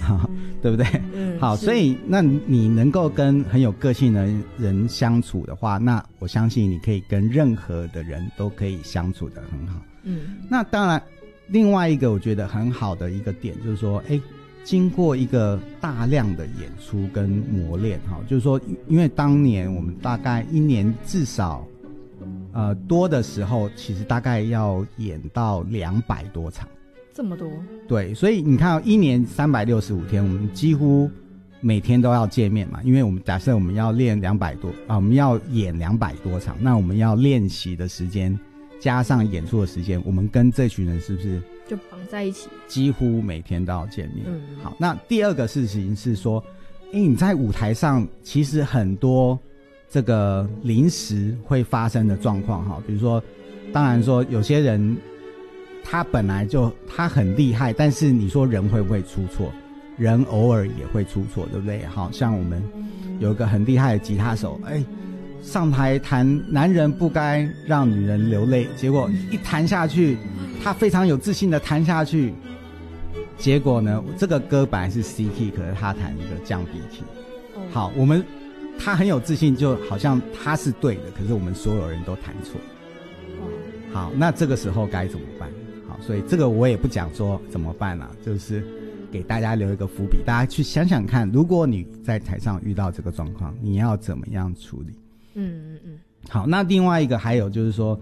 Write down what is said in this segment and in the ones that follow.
对不对？好，所以那你能够跟很有个性的人相处的话，那我相信你可以跟任何的人都可以相处得很好。那当然另外一个我觉得很好的一个点就是说，经过一个大量的演出跟磨练，就是说因为当年我们大概一年至少多的时候其实大概要演到200多场， 这么多。 对，所以你看一年365天我们几乎每天都要见面嘛，因为我们假设我们要练我们要演200多场，那我们要练习的时间加上演出的时间，我们跟这群人是不是就绑在一起， 几乎每天都要见面。好，那第二个事情是说，你在舞台上其实很多这个临时会发生的状况，比如说当然说有些人他本来就他很厉害，但是你说人会不会出错？人偶尔也会出错，对不对？好像我们有一个很厉害的吉他手，上台弹男人不该让女人流泪，结果一弹下去他非常有自信的弹下去，结果呢这个歌本来是 C key， 可是他弹一个降 B key。 好，他很有自信，就好像他是对的，可是我们所有人都弹错。好，那这个时候该怎么办？好，所以这个我也不讲说怎么办啦，就是给大家留一个伏笔，大家去想想看，如果你在台上遇到这个状况，你要怎么样处理？好，那另外一个还有就是说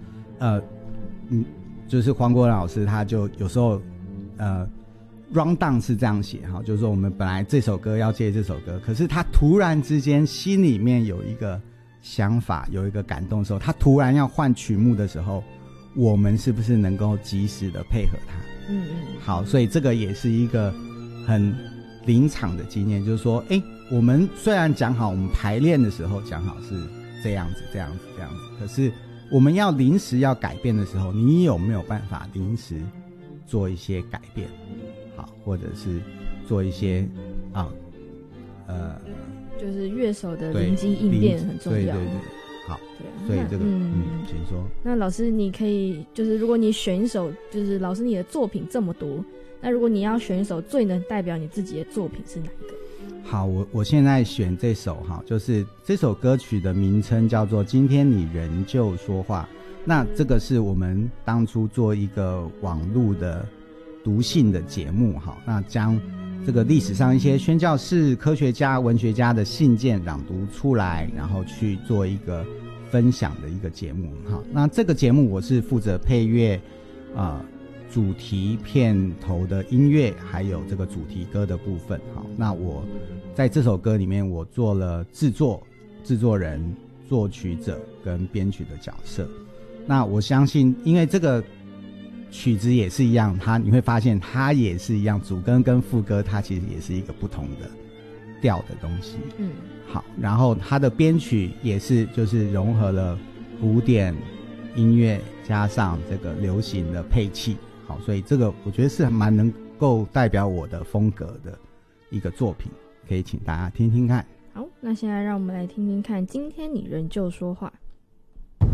就是黄国老师他就有时候round down 是这样写，就是说我们本来这首歌要接这首歌，可是他突然之间心里面有一个想法，有一个感动的时候，他突然要换曲目的时候，我们是不是能够及时的配合他？好，所以这个也是一个很临场的经验，就是说我们虽然讲好，我们排练的时候讲好是这样子这样子这样子，可是我们要临时要改变的时候，你有没有办法临时做一些改变？好，或者是做一些就是乐手的灵机应变很重要。对， 好，所以这个请说。 那老师你可以就是如果你选一首，就是老师你的作品这么多，那如果你要选一首最能代表你自己的作品是哪一个？ 好，我现在选这首就是这首歌曲的名称叫做《今天你仍旧说话》。那这个是我们当初做一个网络的读信的节目，那将这个历史上一些宣教士、科学家、文学家的信件朗读出来，然后去做一个分享的一个节目。那这个节目我是负责配乐主题片头的音乐，还有这个主题歌的部分。那我在这首歌里面我做了制作人、作曲者跟编曲的角色。那我相信因为这个曲子也是一样，你会发现它也是一样，主歌跟副歌它其实也是一个不同的调的东西。好，然后它的编曲也是就是融合了古典音乐加上这个流行的配器。好，所以这个我觉得是蛮能够代表我的风格的一个作品，可以请大家听听看。 好，那现在让我们来听听看今天你仍旧说话。